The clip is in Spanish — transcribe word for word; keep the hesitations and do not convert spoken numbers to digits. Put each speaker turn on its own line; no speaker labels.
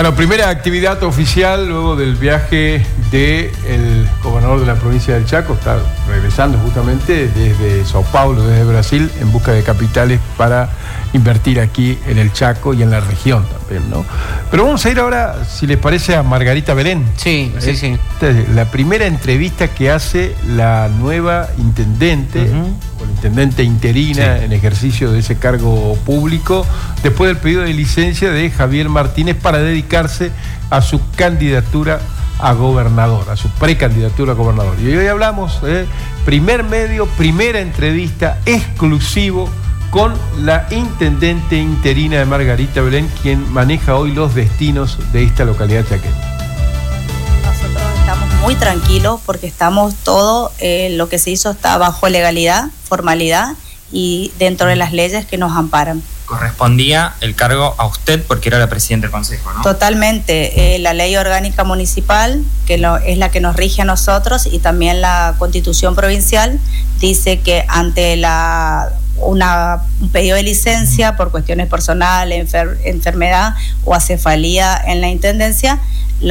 Bueno, primera actividad oficial luego del viaje del gobernador de la provincia del Chaco. Está regresando justamente desde Sao Paulo, desde Brasil, en busca de capitales para invertir aquí en el Chaco y en la región también, ¿no? Pero vamos a ir ahora, si les parece, a Margarita Belén.
Sí, sí, sí.
Esta es la primera entrevista que hace la nueva intendente, uh-huh. o la intendente interina sí. en ejercicio de ese cargo público, después del pedido de licencia de Javier Martínez para dedicarse a su candidatura a gobernador, a su precandidatura a gobernador. Y hoy hablamos, eh, primer medio, primera entrevista exclusivo con la intendente interina de Margarita Belén, quien maneja hoy los destinos de esta localidad chaqueña.
Nosotros estamos muy tranquilos porque estamos todo, eh, lo que se hizo está bajo legalidad, formalidad y dentro de las leyes que nos amparan.
Correspondía el cargo a usted porque era la presidenta del consejo, ¿no?
Totalmente. Eh, la ley orgánica municipal, que lo, es la que nos rige a nosotros, y también la constitución provincial, dice que ante la una, un pedido de licencia por cuestiones personales, enfer, enfermedad o acefalía en la intendencia,